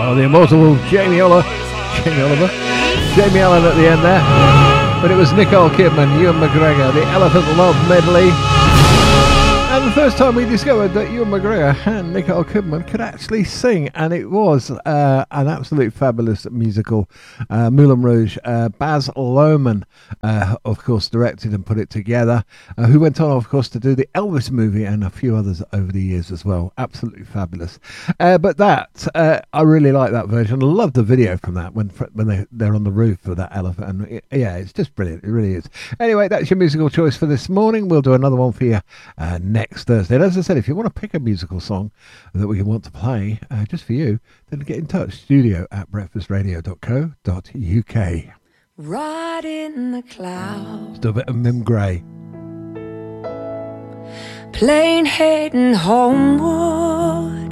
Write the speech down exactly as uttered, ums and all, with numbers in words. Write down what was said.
The immortal Jamie Oliver, Jamie Oliver, Jamie Allen at the end there. But it was Nicole Kidman, Ewan McGregor, the Elephant Love medley. And the first time we discovered that Ewan McGregor and Nicole Kidman could actually sing, and it was uh, an absolute fabulous musical. Uh, Moulin Rouge. Uh, Baz Luhrmann, uh, of course, directed and put it together, uh, who went on, of course, to do the Elvis movie and a few others over the years as well. Absolutely fabulous. Uh, but that, uh, I really like that version. I love the video from that when when they, they're on the roof of that elephant. And it, yeah, it's just brilliant. It really is. Anyway, that's your musical choice for this morning. We'll do another one for you uh, next Thursday. And as I said, if you want to pick a musical song that we want to play uh, just for you, then get in touch. Studio at breakfast radio dot co dot uk. Right in the clouds. Still a bit of Mim Gray. Plane heading homeward.